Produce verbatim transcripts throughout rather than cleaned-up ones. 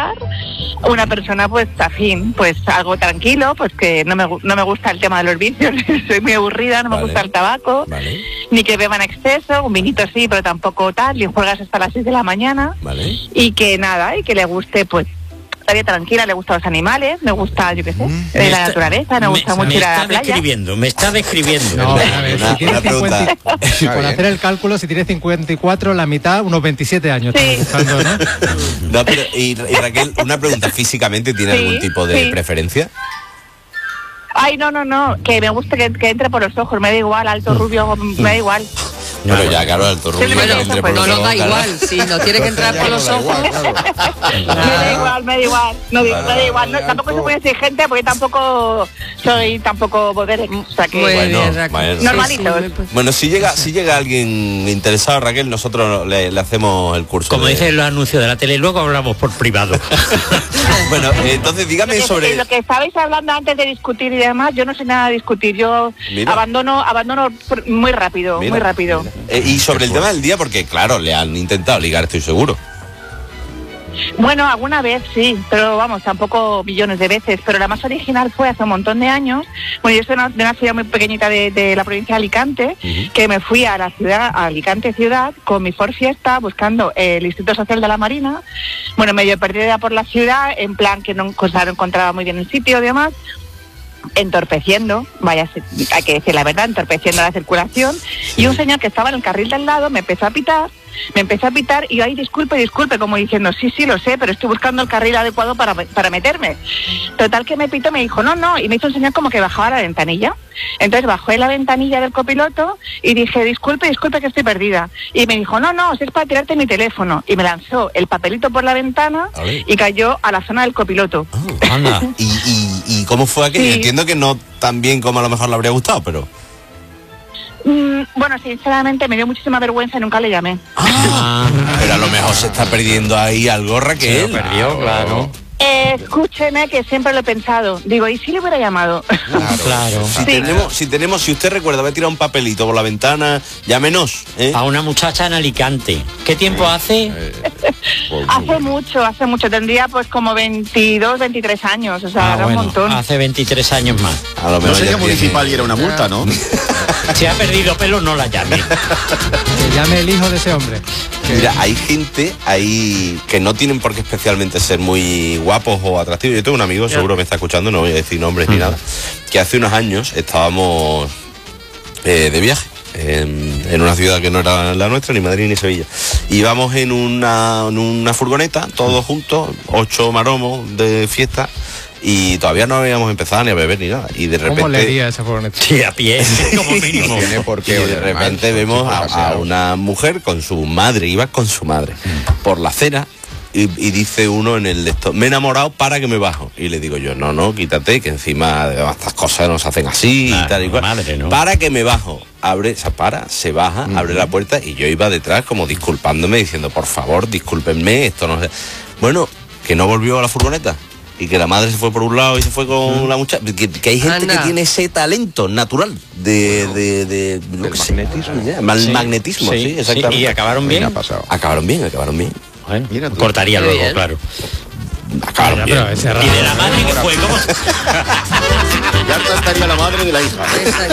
ligar, una persona pues afín, pues algo tranquilo, pues que no me, no me gusta el tema de los vicios, soy muy aburrida, no me vale. gusta el tabaco, vale. ni que beba en exceso, un vinito sí, pero tampoco tal, y juegas hasta las seis de la mañana, vale. y que nada, y que le guste pues la vida tranquila, le gustan los animales, me gusta, yo qué sé, mm, la está, naturaleza, me gusta me, mucho me ir a la playa. Me está describiendo, me está describiendo. No, a ver, si tiene cincuenta, por hacer el cálculo, si tiene cincuenta y cuatro, la mitad, unos veintisiete años. Sí. Buscando, ¿no? No, pero, y, y Raquel, una pregunta, ¿físicamente tiene sí, algún tipo de sí. preferencia? Ay, no, no, no, que me guste que, que entre por los ojos, me da igual, alto, rubio, me da igual. No, pero ya, claro, alto rubio. Bueno, entre por no nos da igual, sí, no tiene que entrar por los ojos. Me da igual, me da igual, no, me da igual, no, tampoco soy muy exigente porque tampoco soy tampoco poder, o sea que bueno, bueno, normalitos. Sí, sí, bueno, si llega si llega alguien interesado, Raquel, nosotros le, le hacemos el curso. Como de... dicen los anuncios de la tele, luego hablamos por privado. Bueno, entonces dígame lo que, sobre... Lo que estabais hablando antes de discutir y demás, yo no sé nada de discutir, yo mira. abandono abandono muy rápido, mira, muy rápido. Mira. Eh, y sobre el tema del día, porque claro, le han intentado ligar, estoy seguro. Bueno, alguna vez sí, pero vamos, tampoco millones de veces, pero la más original fue hace un montón de años. Bueno, yo soy una, de una ciudad muy pequeñita de, de la provincia de Alicante, uh-huh. que me fui a la ciudad, a Alicante ciudad, con mi Ford Fiesta, buscando el Instituto Social de la Marina. Bueno, medio perdida por la ciudad, en plan que no, cosa, no encontraba muy bien el sitio y demás. Entorpeciendo, vaya, hay que decir la verdad, entorpeciendo la circulación, y un señor que estaba en el carril del lado me empezó a pitar, me empezó a pitar y yo ahí disculpe, disculpe, como diciendo, sí, sí, lo sé, pero estoy buscando el carril adecuado para, para meterme. Total que me pitó, me dijo, no, no, y me hizo un señal como que bajaba la ventanilla. Entonces bajé la ventanilla del copiloto y dije, disculpe, disculpe que estoy perdida. Y me dijo, no, no, si es para tirarte mi teléfono. Y me lanzó el papelito por la ventana y cayó a la zona del copiloto. Oh, anda. ¿Y, y, ¿Y cómo fue aquello? Sí. Entiendo que no tan bien como a lo mejor le habría gustado, pero... Mm, bueno, sinceramente me dio muchísima vergüenza y nunca le llamé. Ah, pero a lo mejor se está perdiendo ahí algo, Raquel. Se lo perdió, claro. Eh, escúcheme que siempre lo he pensado. Digo, ¿y si le hubiera llamado? Claro, claro. Si, sí. tenemos, si tenemos, si usted recuerda haber tirado un papelito por la ventana, llámenos. ¿eh? A una muchacha en Alicante. ¿Qué tiempo hace? Eh, hace mucho, hace mucho. Tendría pues como veintidós, veintitrés años. O sea, ah, era bueno, un montón. Hace veintitrés años más. A lo mejor no sería municipal y era una multa, ¿no? Si ha perdido pelo, no la llame. Que llame el hijo de ese hombre. Mira, hay gente ahí que no tienen por qué especialmente ser muy guapos o atractivos. Yo tengo un amigo, seguro me está escuchando, no voy a decir nombres ni nada, que hace unos años estábamos eh, de viaje en, en una ciudad que no era la nuestra, ni Madrid ni Sevilla. Íbamos en una, en una furgoneta, todos juntos, ocho maromos de fiesta, y todavía no habíamos empezado ni a beber ni nada. Y de repente... ¿Cómo le iría esa furgoneta? Sí, a pie, como mínimo. Tiene por qué, y de repente mal, vemos a, a una mujer con su madre, iba con su madre, por la acera. Y, y dice uno en el de esto, me he enamorado, para que me bajo. Y le digo yo, no, no, quítate, que encima de estas cosas nos hacen así nah, y tal y cual. Madre, ¿no? Para que me bajo. Abre, o sea, para, se baja, uh-huh. abre la puerta y yo iba detrás como disculpándome, diciendo, por favor, discúlpenme, esto no sé. Bueno, que no volvió a la furgoneta. Y que la madre se fue por un lado y se fue con mm. la muchacha. Que, que hay gente Anda. que tiene ese talento natural de... de, de, de no sé, magnetismo. Ya, mal, sí. magnetismo, sí, sí exactamente. Sí. ¿Y acabaron bien? Acabaron bien, acabaron bien. Bueno, mira, cortaría luego, bien. claro. Acabaron bien. Y de la madre que fue, ¿cómo? Ya trataría la madre de la hija.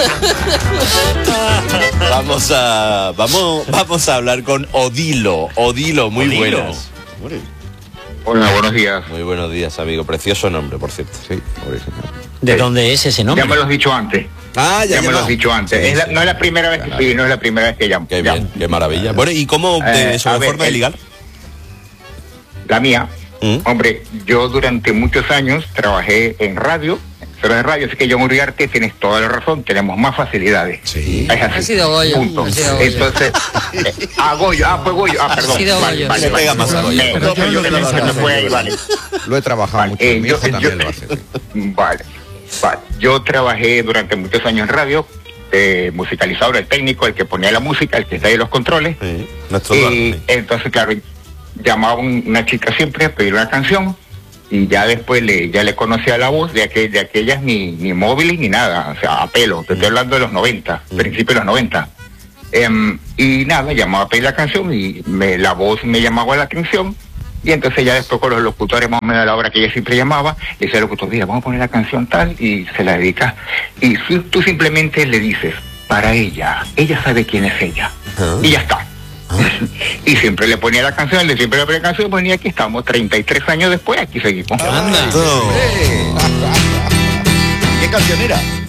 Vamos a... Vamos, vamos a hablar con Odilo. Odilo, muy Odilo. buenas. Hola, buenos días. Muy buenos días, amigo. Precioso nombre, por cierto. Sí, ¿De sí. dónde es ese nombre? Ya me lo has dicho antes. Ah, ya, ya me lo has dicho antes. Sí, es la, sí. No es la primera vez que sí, no es la primera vez que llamo. Qué llamo. bien, qué maravilla. Bueno, ¿y cómo de, eh, sobre forma de ligar? La mía. ¿Mm? Hombre, yo durante muchos años trabajé en radio, pero en radio, así que yo en Uriarte tienes toda la razón, tenemos más facilidades. Sí. Es así. Ha sido Goyo. Punto. Ha sido Goyo. Entonces, eh, ah, Goyo, ah, fue Goyo, ah, perdón. Ha sido vale, Goyo. vale, Se vale, pega vale. más a Goyo. Me, no, pero yo que me, me fue ahí, vale. Lo he trabajado vale, mucho, eh, mi yo, hijo también yo, lo hace. Vale, vale. Yo trabajé durante muchos años en radio, eh, musicalizador, el técnico, el que ponía la música, el que está ahí los controles. Sí, nuestro y duarte, sí. Entonces, claro, llamaba una chica siempre a pedir una canción. Y ya después le, ya le conocía la voz de, aquel, de aquellas ni, ni móviles ni nada, o sea, a pelo, te estoy hablando de los noventa, mm. principios de los noventa. Eh, y nada, llamaba a pedir la canción y me, la voz me llamaba la atención Y entonces ya después con los locutores, más o menos a la hora que ella siempre llamaba, le decía al locutor, mira, vamos a poner la canción tal, y se la dedica. Y si, tú simplemente le dices, para ella, ella sabe quién es ella. ¿Ah? Y ya está. ¿Ah? Y siempre le ponía la canción, le siempre le ponía la canción, y ponía aquí estamos, treinta y tres años después, aquí seguimos. ¡Anda! ¿Qué canción era?